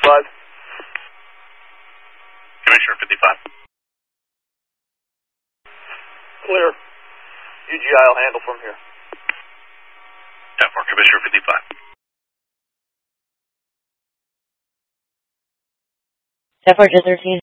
Commissioner 55. Clear. UGI will handle from here. 10-4, Commissioner 55. 10-4, 13.